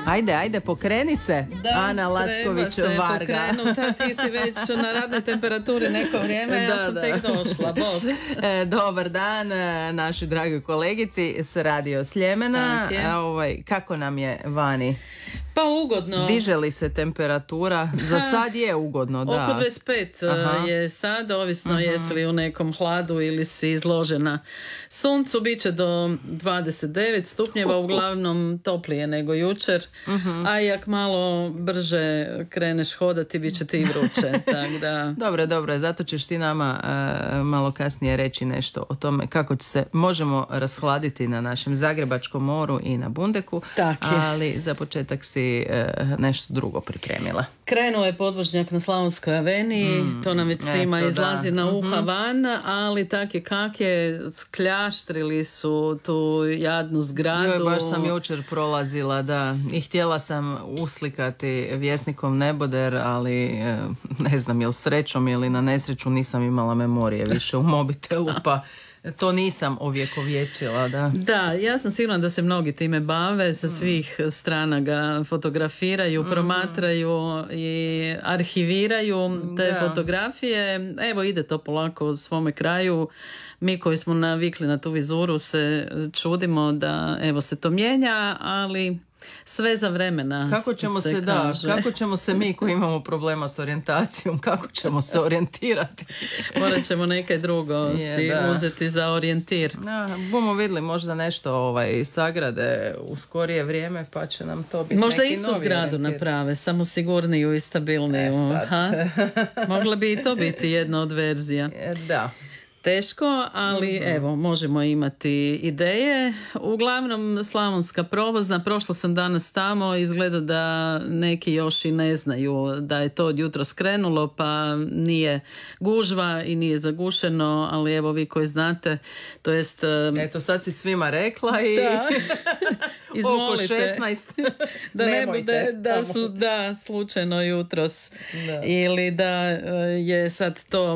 Ajde, pokreni se, Da, Ana Lacković-Varga. Treba se pokrenuti, ti si već na radnoj temperaturi neko vrijeme, ja sam tek došla. Bog. Dobar dan, naši dragi kolegici s Radio Sljemena. Kako nam je vani? Pa ugodno. Diže li se temperatura? Za sad je ugodno, da. Oko 25 je sad, ovisno jesi li u nekom hladu ili si izložena suncu. Biće do 29 stupnjeva, uglavnom toplije nego jučer. A jak malo brže kreneš hodati, bit će ti i vruće. Tak da... Dobro, zato ćeš ti nama malo kasnije reći nešto o tome kako se možemo rashladiti na našem Zagrebačkom moru i na Bundeku. Ali za početak si nešto drugo pripremila. Krenuo je podvožnjak na Slavonskoj aveniji, to nam već svima izlazi na uha van, ali tak je kak je, skljaštrili su tu jadnu zgradu. Baš sam jučer prolazila, da, i htjela sam uslikati Vjesnikov neboder, ali ne znam, jel srećom ili na nesreću nisam imala memorije više u mobitelu, pa to nisam ovjekovječila, da. Da, ja sam sigurna da se mnogi time bave, sa svih strana ga fotografiraju, promatraju i arhiviraju te fotografije. Evo, ide to polako svome kraju. Mi koji smo navikli na tu vizuru se čudimo da evo se to mijenja, ali sve za vremena. Kako ćemo se mi koji imamo problema s orijentacijom, kako ćemo se orijentirati? Morat ćemo nekaj drugo uzeti za orijentir. Bomo vidjeli možda nešto sagrade u skorije vrijeme, pa će nam to biti možda neki istu novi zgradu orijentir. Naprave, samo sigurniju i stabilniju. Mogla bi i to biti jedna od verzija. Da. Teško, ali evo, možemo imati ideje. Uglavnom, Slavonska provozna, prošla sam danas tamo, izgleda da neki još i ne znaju da je to od jutro skrenulo, pa nije gužva i nije zagušeno, ali evo vi koji znate, to jest... Eto, sad si svima rekla i... Izvolite. Oko 16. Da ne bude da su slučajno jutros ili da je sad to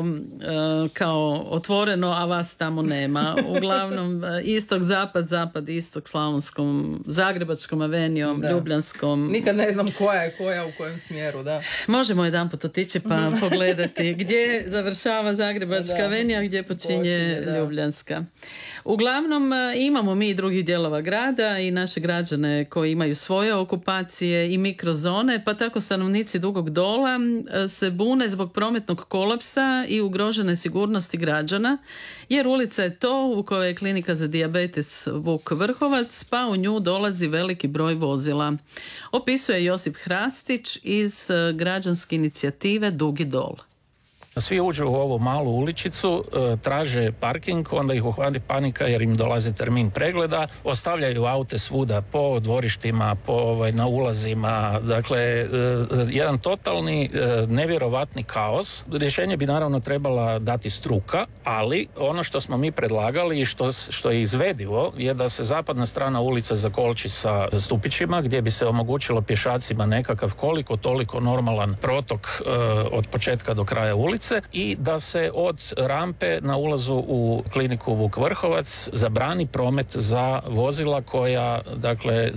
kao otvoreno, a vas tamo nema. Uglavnom istok, zapad, istok, Slavonskom, Zagrebačkom avenijom, Ljubljanskom. Nikad ne znam koja u kojem smjeru, da. Možemo jedanput otići pa pogledati gdje završava Zagrebačka avenija, gdje počinje Ljubljanska. Uglavnom imamo mi i drugih dijelova grada i naše građane koji imaju svoje okupacije i mikrozone, pa tako stanovnici Dugog Dola se bune zbog prometnog kolapsa i ugrožene sigurnosti građana, jer ulica je to u kojoj je klinika za dijabetes Vuk Vrhovac, pa u nju dolazi veliki broj vozila. Opisuje Josip Hrastić iz građanske inicijative Dugi Dol. Svi uđu u ovu malu uličicu, traže parking, onda ih uhvati panika jer im dolazi termin pregleda, ostavljaju aute svuda po dvorištima, na ulazima, dakle jedan totalni nevjerovatni kaos. Rješenje bi naravno trebala dati struka, ali ono što smo mi predlagali i što je izvedivo je da se zapadna strana ulica zakolči sa stupićima gdje bi se omogućilo pješacima nekakav koliko toliko normalan protok od početka do kraja ulice i da se od rampe na ulazu u kliniku Vuk Vrhovac zabrani promet za vozila koja, dakle,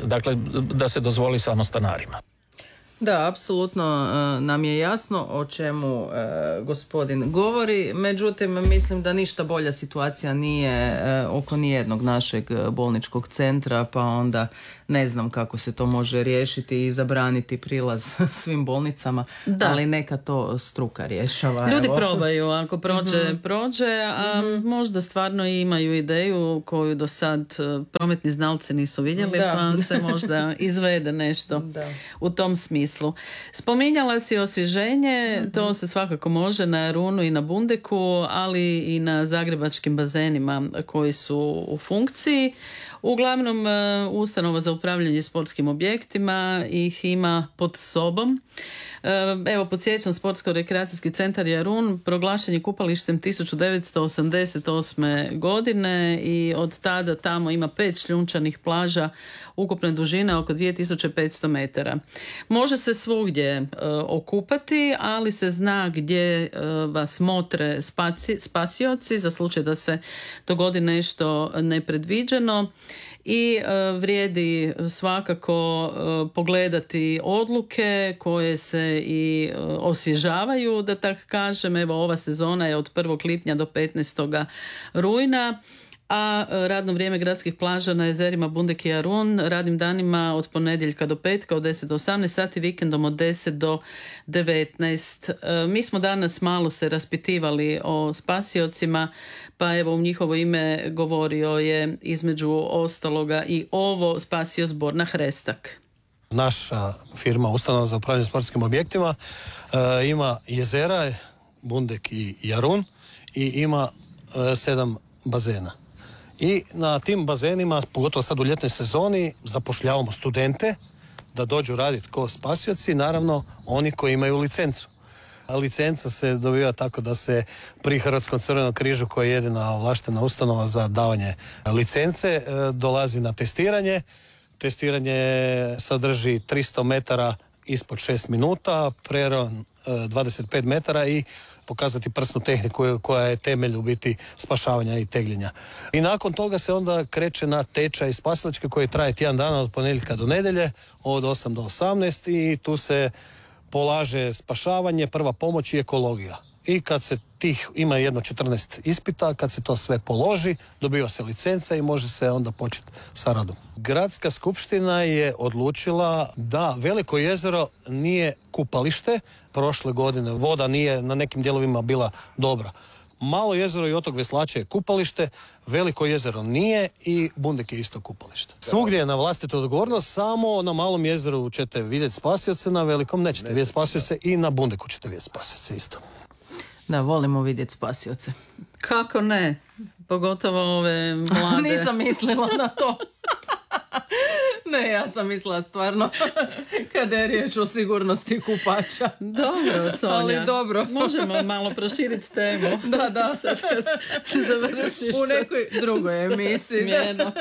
da se dozvoli samo stanarima. Da, apsolutno nam je jasno o čemu gospodin govori, međutim mislim da ništa bolja situacija nije oko nijednog našeg bolničkog centra, pa onda ne znam kako se to može riješiti i zabraniti prilaz svim bolnicama, ali neka to struka rješava. Ljudi probaju, ako prođe, a možda stvarno imaju ideju koju do sad prometni znalci nisu vidjeli, pa se možda izvede nešto u tom smislu. Spominjala si osvježenje, to se svakako može na Runu i na Bundeku, ali i na zagrebačkim bazenima koji su u funkciji. Uglavnom, ustanova za upravljanje sportskim objektima ih ima pod sobom. Evo, podsjećam, Sportsko-rekreacijski centar Jarun proglašen je kupalištem 1988. godine i od tada tamo ima 5 šljunčanih plaža ukupne dužine oko 2500 metara. Može se svugdje okupati, ali se zna gdje vas motre spasioci za slučaj da se dogodi nešto nepredviđeno. i vrijedi svakako pogledati odluke koje se i osvježavaju, da tako kažem. Evo, ova sezona je od 1. lipnja do 15. rujna, a radno vrijeme gradskih plaža na jezerima Bundek i Jarun radnim danima od ponedjeljka do petka od 10 do 18 sati, vikendom od 10 do 19. Mi smo danas malo se raspitivali o spasiocima, pa evo u njihovo ime govorio je između ostaloga i ovo Spasio zbor na Hrestak. Naša firma Ustanova za upravljanje sportskim objektima ima jezera Bundek i Jarun i ima 7 bazena. I na tim bazenima, pogotovo sad u ljetnoj sezoni, zapošljavamo studente da dođu raditi ko spasioci, naravno oni koji imaju licencu. A licenca se dobiva tako da se pri Hrvatskom crvenom križu, koja je jedina ovlaštena ustanova za davanje licence, dolazi na testiranje. Testiranje sadrži 300 metara ispod 6 minuta, preron 25 metara i pokazati prsnu tehniku koja je temelj u biti spašavanja i tegljenja. I nakon toga se onda kreće na tečaj spasilačke koji traje tjedan dana od ponedjeljka do nedjelje od 8 do 18 i tu se polaže spašavanje, prva pomoć i ekologija. I kad se ima jedno 14 ispita, kad se to sve položi, dobiva se licenca i može se onda početi sa radom. Gradska skupština je odlučila da Veliko jezero nije kupalište. Prošle godine voda nije na nekim dijelovima bila dobra. Malo jezero i otok Veslače je kupalište, Veliko jezero nije i Bundek je isto kupalište. Svugdje je na vlastitu odgovornost, samo na Malom jezeru ćete vidjeti spasioce, na Velikom nećete vidjeti spasioce i na Bundeku ćete vidjeti spasioce isto. Da, volimo vidjeti spasioce. Kako ne? Pogotovo ove mlade. Nisam mislila na to. Ne, ja sam mislila stvarno kada je riječ o sigurnosti kupača. Dobro, Sonja. Ali dobro. Možemo malo proširiti temu. Da. Sad kad završiš u nekoj drugoj emisiji. Smjeno.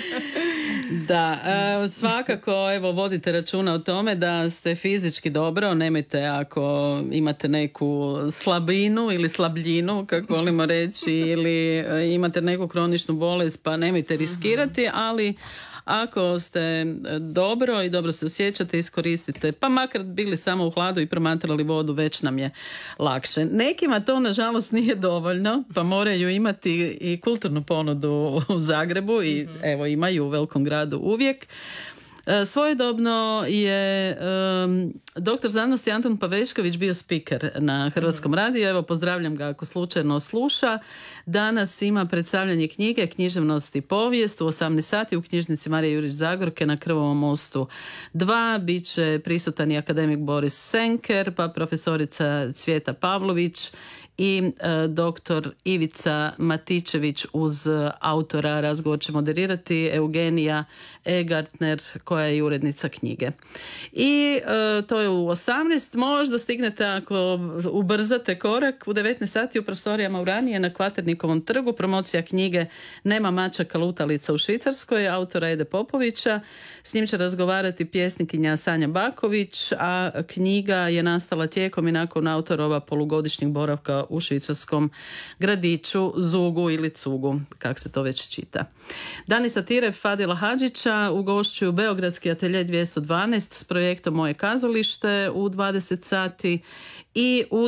Da, svakako evo vodite računa o tome da ste fizički dobro. Nemojte ako imate neku slabinu ili slabljinu, kako volimo reći, ili imate neku kroničnu bolest, pa nemojte riskirati, ali ako ste dobro i dobro se osjećate, iskoristite, pa makar bili samo u hladu i promatrali vodu, već nam je lakše. Nekima to nažalost nije dovoljno, pa moraju imati i kulturnu ponudu u Zagrebu i evo imaju u velikom gradu uvijek. Svojedobno je doktor znanosti Anton Pavešković bio speaker na Hrvatskom radiju. Evo, pozdravljam ga ako slučajno sluša. Danas ima predstavljanje knjige Književnost i povijest u 18 sati u knjižnici Marije Jurić Zagorke na Krvovom mostu 2. Biće prisutan i akademik Boris Senker, pa profesorica Cvjeta Pavlović i doktor Ivica Matičević uz autora. Razgovor će moderirati Eugenija Egartner, koja je urednica knjige. I to je u 18. Možda stignete ako ubrzate korak. U 19 sati u prostorijama Uranije na Kvaternikovom trgu promocija knjige Nema mačaka lutalica u Švicarskoj, autora Ede Popovića. S njim će razgovarati pjesnikinja Sanja Baković, a knjiga je nastala tijekom i nakon autorova polugodišnjeg boravka u švicarskom gradiću Zugu ili Cugu, kako se to već čita. Dani satire Fadila Hadžića ugošćuju Beogradski atelje 212 s projektom Moje kazalište u 20 sati i u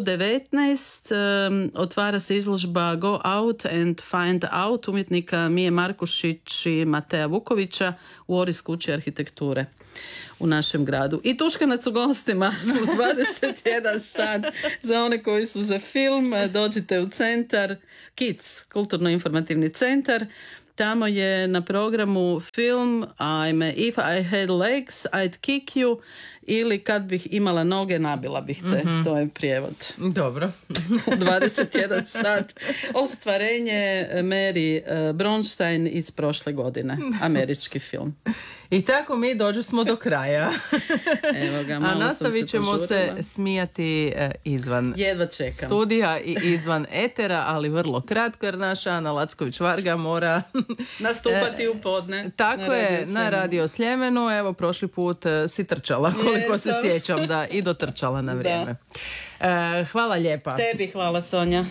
19 otvara se izložba Go Out and Find Out umjetnika Mije Markušić i Mateja Vukovića u Oris kući arhitekture u našem gradu. I Tuškanac u gostima u 21 sat za one koji su za film. Dođite u centar KIDS, kulturno-informativni centar. Tamo je na programu film If I Had Legs, I'd Kick You, ili Kad bih imala noge, nabila bih te. To je prijevod. Dobro. U 21 sat. Ostvarenje Mary Bronstein iz prošle godine. Američki film. I tako mi dođemo do kraja. Evo ga, a nastavit ćemo se smijati izvan jedva čekam studija i izvan etera, ali vrlo kratko jer naša Ana Lacković-Varga mora nastupati u podne. Tako je, na Radio Sljemenu. Evo, prošli put si trčala, koliko se sjećam, da, i dotrčala na vrijeme. Da. Hvala lijepa. Tebi hvala, Sonja.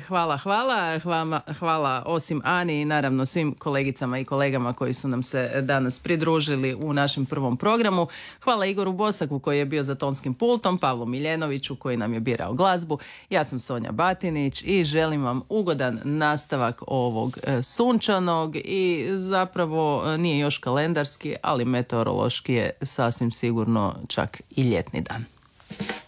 Hvala osim Ani i naravno svim kolegicama i kolegama koji su nam se danas pridružili u našem prvom programu. Hvala Igoru Bosaku koji je bio za tonskim pultom, Pavlu Miljenoviću koji nam je birao glazbu. Ja sam Sonja Batinić i želim vam ugodan nastavak ovog sunčanog i zapravo nije još kalendarski, ali meteorološki je sasvim sigurno čak i ljetni dan.